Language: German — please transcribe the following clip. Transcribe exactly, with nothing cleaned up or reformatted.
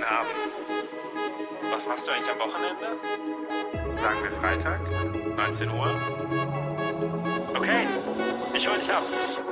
Guten Abend. Was machst du eigentlich am Wochenende? Sagen wir Freitag, neunzehn Uhr? Okay, ich hol dich ab.